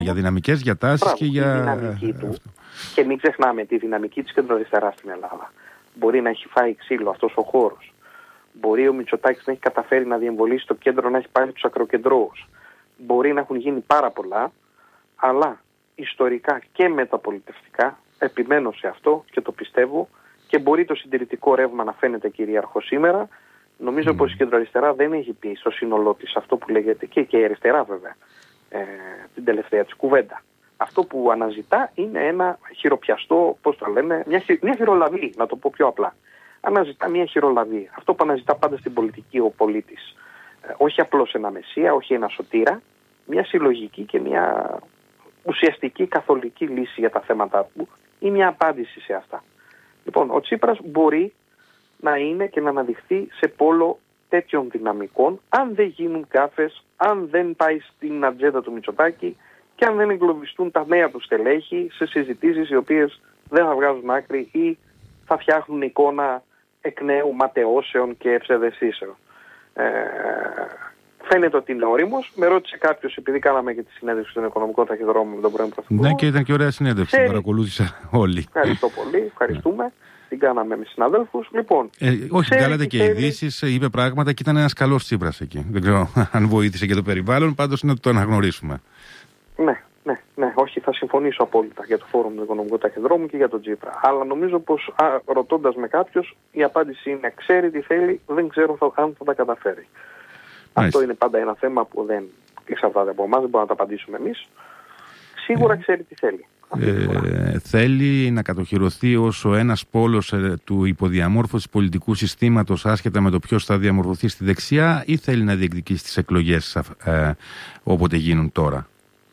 Για δυναμικές, για τάσεις και για... Τη δυναμική του. Και μην ξεχνάμε τη δυναμική της κεντροαριστεράς στην Ελλάδα. Μπορεί να έχει φάει ξύλο αυτός ο χώρος. Μπορεί ο Μητσοτάκης να έχει καταφέρει να διεμβολήσει το κέντρο, να έχει πάρει τους ακροκεντρώους. Μπορεί να έχουν γίνει πάρα πολλά, αλλά ιστορικά και μεταπολιτευτικά, επιμένω σε αυτό και το πιστεύω, και μπορεί το συντηρητικό ρεύμα να φαίνεται κυρίαρχο σήμερα. Νομίζω πως η κεντροαριστερά δεν έχει πει στο σύνολό της αυτό που λέγεται, και η αριστερά βέβαια, την τελευταία της κουβέντα. Αυτό που αναζητά είναι ένα χειροπιαστό, πώς το λένε, μια χειρολαβή, να το πω πιο απλά. Αναζητά μια χειρολαβή. Αυτό που αναζητά πάντα στην πολιτική ο πολίτης. Όχι απλώς ένα μεσία, όχι ένα σωτήρα, μια συλλογική και μια ουσιαστική καθολική λύση για τα θέματα του ή μια απάντηση σε αυτά. Λοιπόν, ο Τσίπρας μπορεί να είναι και να αναδειχθεί σε πόλο τέτοιων δυναμικών, αν δεν γίνουν γκάφες, αν δεν πάει στην ατζέντα του Μητσοτάκη και αν δεν εγκλωβιστούν τα νέα του στελέχη σε συζητήσεις οι οποίες δεν θα βγάζουν άκρη ή θα φτιάχνουν εικόνα εκ νέου ματαιώσεων και ευσεβεσίσεων. Φαίνεται ότι είναι όριμος. Με ρώτησε κάποιος, επειδή κάναμε και τη συνέντευξη στον Οικονομικό Ταχυδρόμο με τον πρώην Πρωθυπουργό. Ναι, και ήταν και ωραία συνέντευξη, παρακολούθησα όλοι. Ευχαριστώ πολύ, ευχαριστούμε. Την κάναμε με συναδέλφους. Λοιπόν, όχι, βγάλατε και ειδήσεις, είπε πράγματα και ήταν ένας καλός Τσίπρας εκεί. Δεν ξέρω αν βοήθησε και το περιβάλλον, πάντως είναι να το αναγνωρίσουμε. Ναι, όχι, θα συμφωνήσω απόλυτα για το φόρουμ του Οικονομικού Ταχυδρόμου και για τον Τσίπρα. Αλλά νομίζω πως ρωτώντας με κάποιους, η απάντηση είναι: ξέρει τι θέλει, δεν ξέρω αν θα τα καταφέρει. Αυτό είναι πάντα ένα θέμα που δεν εξαρτάται από εμάς, δεν μπορούμε να τα απαντήσουμε εμείς. Σίγουρα ξέρει τι θέλει. Θέλει να κατοχυρωθεί ως ο ένας πόλος του υποδιαμόρφωσης πολιτικού συστήματος, άσχετα με το ποιος θα διαμορφωθεί στη δεξιά, ή θέλει να διεκδικήσει τις εκλογές όποτε γίνουν τώρα?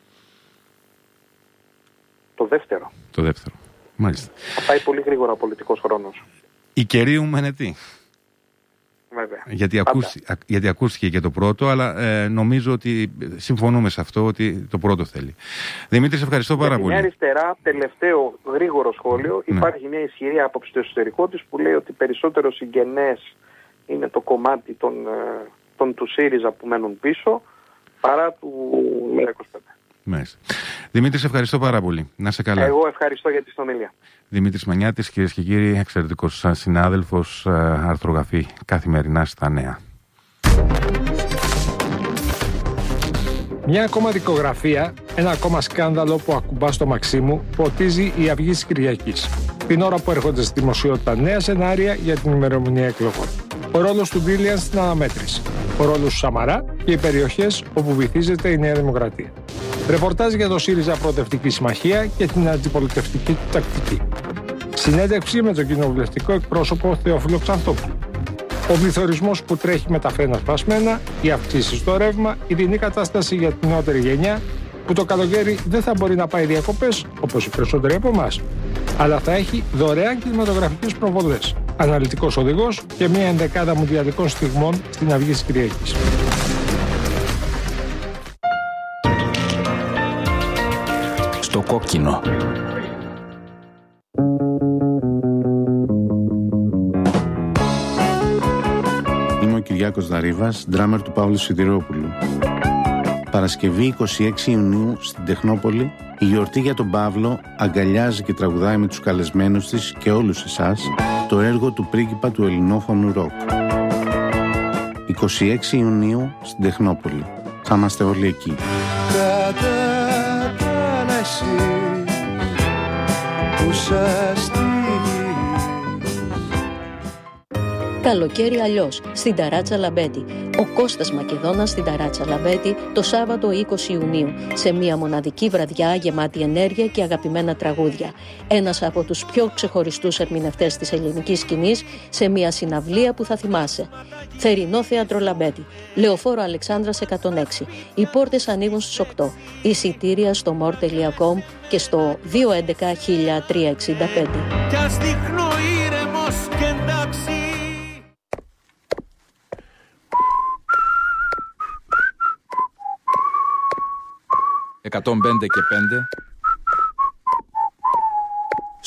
Το δεύτερο. Μάλιστα. Θα πάει πολύ γρήγορα ο πολιτικός χρόνος. Η καιρίου μενετή. Βέβαια. Γιατί ακούστηκε και το πρώτο, αλλά νομίζω ότι συμφωνούμε σε αυτό, ότι το πρώτο θέλει. Δημήτρη, σε ευχαριστώ πάρα πολύ. Μια αριστερά, τελευταίο γρήγορο σχόλιο, υπάρχει μια ισχυρή άποψη στο εσωτερικό της που λέει ότι περισσότερο συγγενές είναι το κομμάτι του ΣΥΡΙΖΑ που μένουν πίσω παρά του ΜΕΡΑ25. Μάλιστα. Δημήτρη, σε ευχαριστώ πάρα πολύ. Να είσαι καλά. Εγώ ευχαριστώ για τη συνομιλία. Δημήτρης Μανιάτης, κυρίες και κύριοι, εξαιρετικός συνάδελφος, αρθρογραφεί καθημερινά στα Νέα. Μια ακόμα δικογραφία, ένα ακόμα σκάνδαλο που ακουμπά στο Μαξίμου, ποτίζει η αυγή της Κυριακής. Την ώρα που έρχονται στη δημοσιότητα νέα σενάρια για την ημερομηνία εκλογών. Ο ρόλος του Μπίλιαν στην αναμέτρηση. Ο ρόλος του Σαμαρά και οι περιοχές όπου βυθίζεται η Νέα Δημοκρατία. Ρεπορτάζ για το ΣΥΡΙΖΑ Προοδευτική Συμμαχία και την αντιπολιτευτική του τακτική. Συνέντευξη με τον κοινοβουλευτικό εκπρόσωπο Θεόφιλο Ξανθόπουλο. Ο πληθωρισμός που τρέχει με τα φρένα σπασμένα, οι αυξήσεις στο ρεύμα, η δινή κατάσταση για την νεότερη γενιά, που το καλοκαίρι δεν θα μπορεί να πάει διακοπές, όπως οι περισσότεροι από εμάς, αλλά θα έχει δωρεάν κινηματογραφικές προβολές, αναλυτικός οδηγός και μια ενδεκάδα μουντιαλικών στιγμών στην αυγή της Κυριακής. Στο κόκκινο. Είμαι ο Κυριάκος Δαρίβας, ντράμερ του Παύλου Σιδηρόπουλου. Παρασκευή 26 Ιουνίου στην Τεχνόπολη, η γιορτή για τον Παύλο αγκαλιάζει και τραγουδάει με τους καλεσμένους της και όλους εσάς το έργο του πρίγκιπα του ελληνόφωνου ροκ. 26 Ιουνίου στην Τεχνόπολη. Θα είμαστε όλοι εκεί. Καλοκαίρι αλλιώς, στην Ταράτσα Λαμπέτη. Ο Κώστας Μακεδόνας στην Ταράτσα Λαμπέτη το Σάββατο 20 Ιουνίου, σε μια μοναδική βραδιά γεμάτη ενέργεια και αγαπημένα τραγούδια. Ένας από τους πιο ξεχωριστούς ερμηνευτές της ελληνικής σκηνής, σε μια συναυλία που θα θυμάσαι. Θερινό Θέατρο Λαμπέτη, Λεωφόρο Αλεξάνδρας 106. Οι πόρτες ανοίγουν στις 8. Εισιτήρια στο more.com και στο 211 1365. Κι ας δείχνω ήρεμος και εντάξει. 105 και 5